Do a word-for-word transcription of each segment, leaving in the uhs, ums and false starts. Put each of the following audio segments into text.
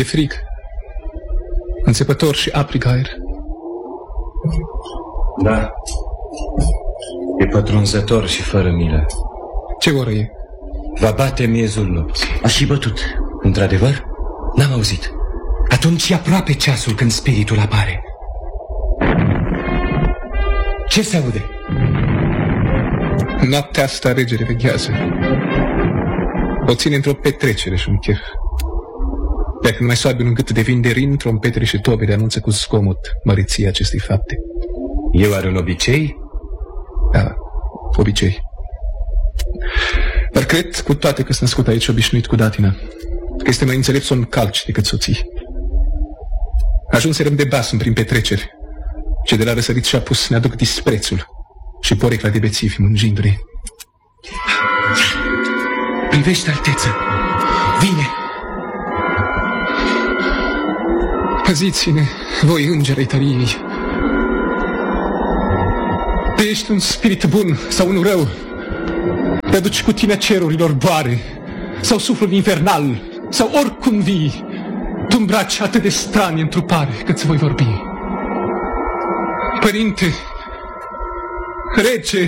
E frig, înțepător și aprig aer. Da, e pătrunzător și fără milă. Ce oră e? Va bate miezul nopții. A și bătut. Într-adevăr? N-am auzit. Atunci e aproape ceasul când spiritul apare. Ce se aude? Noaptea asta regele veghează. O ține într-o petrecere și un chef. Iar când mai soarbe un gât de vin de rin, trompetele și tobele anunță cu zgomot măreția acestei fapte. Eu are un obicei? Da, obicei. Dar cred, cu toate că sunt născut aici obișnuit cu datina, că este mai înțelept să o încalci decât să o ții. Ajunserăm de basm prin petreceri, ce de la răsărit și-a pus ne aduc disprețul și porecla de bețivi mângindu-ne. Privește, alteță! Vine! Păziți-ne, voi îngerei tăriei! Te ești un spirit bun sau unul rău, te aduci cu tine cerurilor boare, sau suflul infernal, sau oricum vii, tu îmbraci atât de stranie întrupare că-ți voi vorbi. Părinte, rege,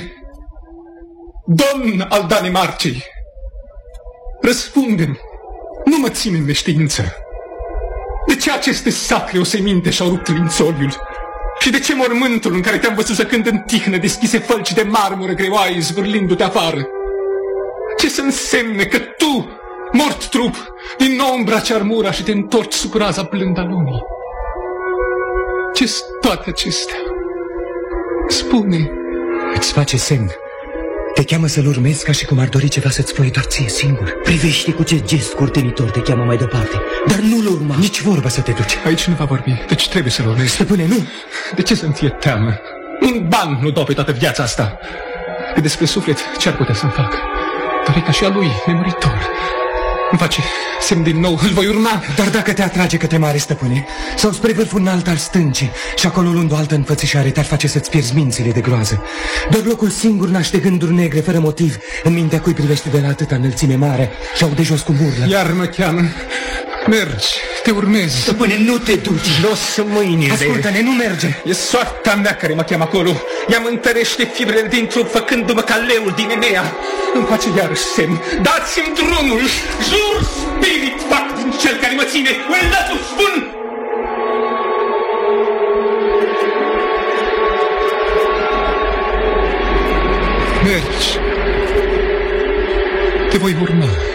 domn al Danemarcei, răspunde-mi, nu mă ține în neștiință. De ce aceste sacre oseminte și-au rupt lințoliul? Și de ce mormântul în care te-am văzut să cânt în tihnă deschise fălci de marmură greoaie zvârlindu-te afară? Ce să însemne că tu, mort trup, din nou îmbraci armura și te întorci sub raza blândă a lumii? Ce-s toate acestea? Spune. Îți face semn. Te cheamă să-l urmezi ca și cum ar dori ceva să-ți ploie doar ție singur. Privește cu ce gest curtenitor te cheamă mai departe. Dar nu-l urma. Nici vorba să te duci. Aici nu va vorbi, deci trebuie să-l urmezi. Stăpâne, nu. De ce să-mi fie teamă? Un ban nu dau pe toată viața asta. Că despre suflet ce-ar putea să-mi fac? Doar e ca și a lui, nemuritor. Îmi face semn din nou, îl voi urma. Dar dacă te atrage către mare, stăpâne, sau spre vârful înalt al stâncii, și acolo luând o altă înfățișare, te-ar face să-ți pierzi mințile de groază. Doar locul singur naște gânduri negre, fără motiv, în mintea cui privește de la atâta înălțime mare și aude jos cum urlă. Iar mă cheamă. Mergi, te urmezi. Stăpâne, nu te duci. Jos mâinile. Ascultă-ne, nu merge. E soarta mea care mă cheamă acolo. Ea mă întărește fibrele din trup, făcându-mă ca leul din Enea. Îmi face iarăși semn. Dați-mi drumul. Jur, spirit fac din cel care mă ține. Uelatul, spun! Mergi. Te voi urma.